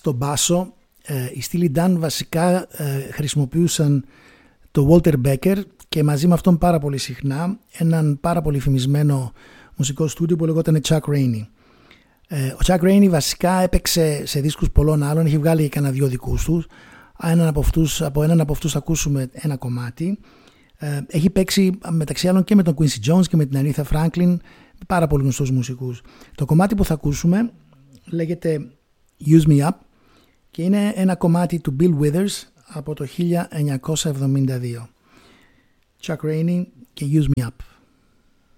στο μπάσο, οι Steely Dan βασικά χρησιμοποιούσαν το Walter Becker και μαζί με αυτόν πάρα πολύ συχνά έναν πάρα πολύ φημισμένο μουσικό στούντιο που λεγόταν Chuck Rainey. Ο Chuck Rainey βασικά έπαιξε σε δίσκους πολλών άλλων, έχει βγάλει κανένα δυο δικούς τους. Από έναν από αυτούς ακούσουμε ένα κομμάτι. Έχει παίξει μεταξύ άλλων και με τον Quincy Jones και με την Aretha Franklin, πάρα πολύ γνωστούς μουσικούς. Το κομμάτι που θα ακούσουμε λέγεται Use Me Up και είναι ένα κομμάτι του Bill Withers από το 1972. Chuck Rainey και Use Me Up.